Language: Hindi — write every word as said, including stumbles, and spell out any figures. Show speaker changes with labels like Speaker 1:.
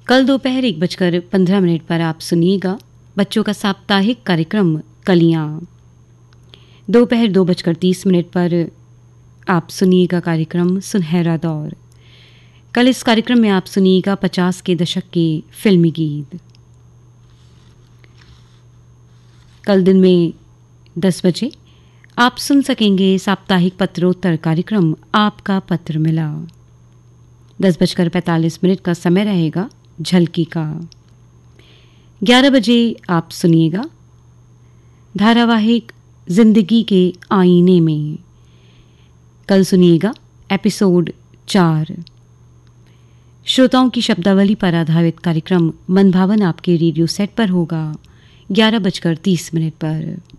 Speaker 1: कल दोपहर एक बजकर पंद्रह मिनट पर आप सुनिएगा बच्चों का साप्ताहिक कार्यक्रम कलियां। दोपहर दो बजकर तीस मिनट पर आप सुनिएगा कार्यक्रम सुनहरा दौर। कल इस कार्यक्रम में आप सुनिएगा पचास के दशक के फिल्मी गीत। कल दिन में दस बजे आप सुन सकेंगे साप्ताहिक पत्रोत्तर कार्यक्रम आपका पत्र मिला। दस बजकर पैंतालीस मिनट का समय रहेगा झलकी का। ग्यारह बजे आप सुनिएगा धारावाहिक जिंदगी के आईने में। कल सुनिएगा एपिसोड चार। श्रोताओं की शब्दावली पर आधारित कार्यक्रम मनभावन आपके रेडियो सेट पर होगा ग्यारह बजकर तीस मिनट पर।